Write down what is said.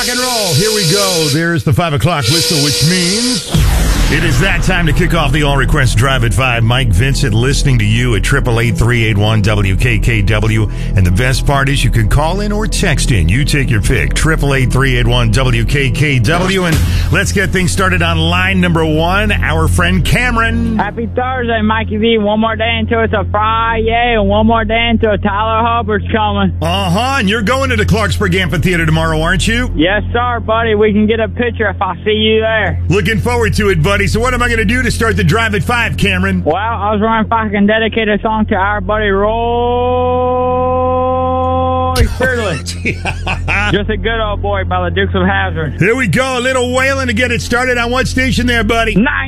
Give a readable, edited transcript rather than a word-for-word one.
and roll. Here we go. There's the 5 o'clock whistle, which means it is that time to kick off the All Request Drive at 5. Mike Vincent listening to you at 888-381-WKKW. And the best part is you can call in or text in. You take your pick. 888-381-WKKW. And let's get things started on line number 1. Our friend Cameron. Happy Thursday, Mikey V. One more day until it's a Friday, and one more day until Tyler Hubbard's coming. And you're going to the Clarksburg Amphitheater tomorrow, aren't you? Yes, sir, buddy. We can get a picture if I see you there. Looking forward to it, buddy. So what am I going to do to start the drive at 5, Cameron? Well, I was wondering if I can dedicate a song to our buddy Roy Fearless. Just a good old boy by the Dukes of Hazzard. Here we go. A little wailing to get it started on what station there, buddy? 9